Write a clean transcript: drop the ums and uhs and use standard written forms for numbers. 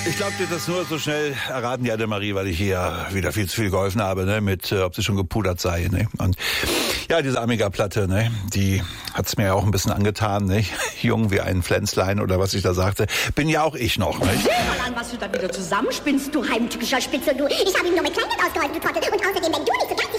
Ich glaube, dir das nur so schnell erraten, die Annemarie, weil ich hier wieder viel zu viel geholfen habe, ne, mit, ob sie schon gepudert sei, ne. Und ja, diese Amiga-Platte, ne, die hat's mir ja auch ein bisschen angetan, ne. Jung wie ein Pflänzlein oder was ich da sagte. Bin ja auch ich noch, ne. Sieh mal an, was du da wieder zusammenspinnst, du heimtückischer Spitzel, du. Ich habe ihm nur mit Kleingeld ausgeholfen, du Trottel. Und außerdem, wenn du nicht so ganz